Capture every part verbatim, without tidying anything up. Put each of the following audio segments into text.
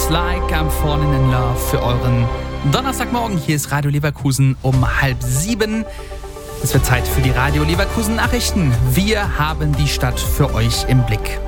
Like I'm Falling in Love für euren Donnerstagmorgen. Hier ist Radio Leverkusen um halb sieben. Es wird Zeit für die Radio Leverkusen Nachrichten. Wir haben die Stadt für euch im Blick.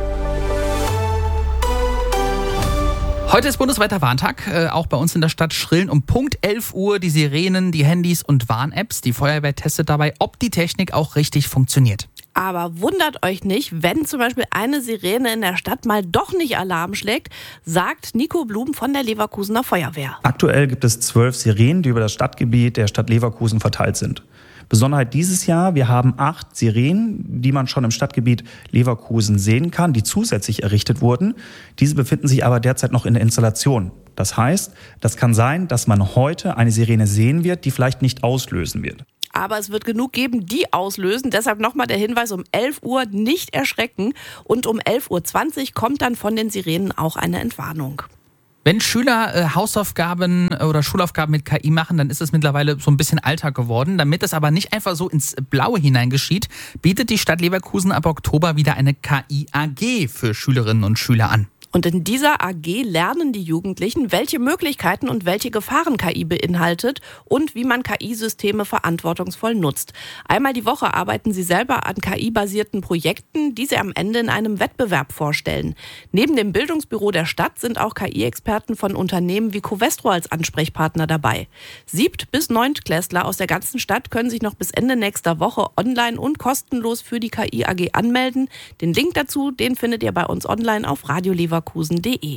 Heute ist bundesweiter Warntag. Äh, auch bei uns in der Stadt schrillen um Punkt elf Uhr die Sirenen, die Handys und Warn-Apps. Die Feuerwehr testet dabei, ob die Technik auch richtig funktioniert. Aber wundert euch nicht, wenn zum Beispiel eine Sirene in der Stadt mal doch nicht Alarm schlägt, sagt Nico Blum von der Leverkusener Feuerwehr. Aktuell gibt es zwölf Sirenen, die über das Stadtgebiet der Stadt Leverkusen verteilt sind. Besonderheit dieses Jahr, wir haben acht Sirenen, die man schon im Stadtgebiet Leverkusen sehen kann, die zusätzlich errichtet wurden. Diese befinden sich aber derzeit noch in der Installation. Das heißt, das kann sein, dass man heute eine Sirene sehen wird, die vielleicht nicht auslösen wird. Aber es wird genug geben, die auslösen. Deshalb nochmal der Hinweis, um elf Uhr nicht erschrecken. Und um elf Uhr zwanzig kommt dann von den Sirenen auch eine Entwarnung. Wenn Schüler äh, Hausaufgaben oder Schulaufgaben mit K I machen, dann ist es mittlerweile so ein bisschen Alltag geworden. Damit es aber nicht einfach so ins Blaue hinein geschieht, bietet die Stadt Leverkusen ab Oktober wieder eine K I-A G für Schülerinnen und Schüler an. Und in dieser A G lernen die Jugendlichen, welche Möglichkeiten und welche Gefahren K I beinhaltet und wie man K I-Systeme verantwortungsvoll nutzt. Einmal die Woche arbeiten sie selber an K I-basierten Projekten, die sie am Ende in einem Wettbewerb vorstellen. Neben dem Bildungsbüro der Stadt sind auch K I-Experten von Unternehmen wie Covestro als Ansprechpartner dabei. Siebt- bis Neuntklässler aus der ganzen Stadt können sich noch bis Ende nächster Woche online und kostenlos für die K I-A G anmelden. Den Link dazu, den findet ihr bei uns online auf radio leverkusen punkt de.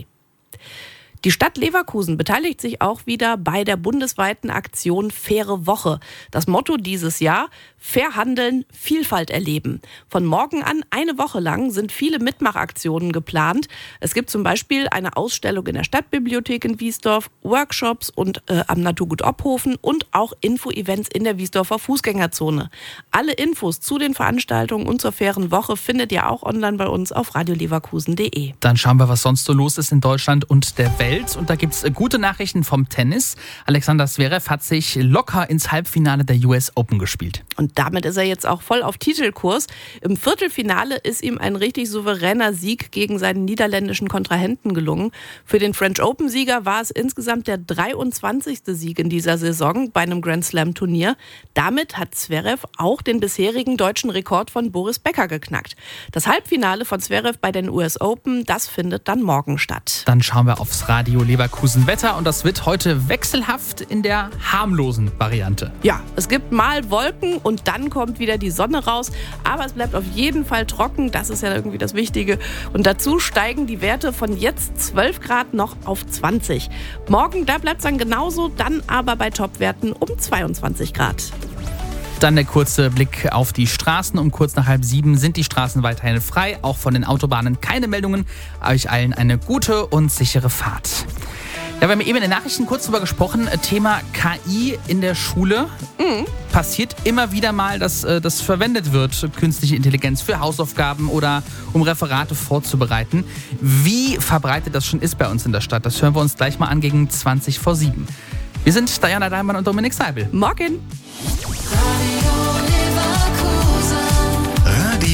Die Stadt Leverkusen beteiligt sich auch wieder bei der bundesweiten Aktion Faire Woche. Das Motto dieses Jahr: Fair handeln, Vielfalt erleben. Von morgen an eine Woche lang sind viele Mitmachaktionen geplant. Es gibt zum Beispiel eine Ausstellung in der Stadtbibliothek in Wiesdorf, Workshops und äh, am Naturgut Ophofen und auch Info-Events in der Wiesdorfer Fußgängerzone. Alle Infos zu den Veranstaltungen und zur Fairen Woche findet ihr auch online bei uns auf radio leverkusen punkt de. Dann schauen wir, was sonst so los ist in Deutschland und der Welt. Und da gibt es gute Nachrichten vom Tennis. Alexander Zverev hat sich locker ins Halbfinale der U S Open gespielt. Und damit ist er jetzt auch voll auf Titelkurs. Im Viertelfinale ist ihm ein richtig souveräner Sieg gegen seinen niederländischen Kontrahenten gelungen. Für den French Open-Sieger war es insgesamt der dreiundzwanzigste Sieg in dieser Saison bei einem Grand Slam-Turnier. Damit hat Zverev auch den bisherigen deutschen Rekord von Boris Becker geknackt. Das Halbfinale von Zverev bei den U S Open, das findet dann morgen statt. Dann schauen wir aufs Radio Leverkusen Wetter und das wird heute wechselhaft in der harmlosen Variante. Ja, es gibt mal Wolken und dann kommt wieder die Sonne raus, aber es bleibt auf jeden Fall trocken, das ist ja irgendwie das Wichtige. Und dazu steigen die Werte von jetzt zwölf Grad noch auf zwanzig. Morgen, da bleibt es dann genauso, dann aber bei Topwerten um zweiundzwanzig Grad. Dann der kurze Blick auf die Straßen. Um kurz nach halb sieben sind die Straßen weiterhin frei. Auch von den Autobahnen keine Meldungen. Euch allen eine gute und sichere Fahrt. Ja, wir haben eben in den Nachrichten kurz drüber gesprochen. Thema K I in der Schule. Mhm. Passiert immer wieder mal, dass äh, das verwendet wird, künstliche Intelligenz für Hausaufgaben oder um Referate vorzubereiten. Wie verbreitet das schon ist bei uns in der Stadt, das hören wir uns gleich mal an gegen zwanzig vor sieben. Wir sind Diana Daimann und Dominik Seibel. Morgen!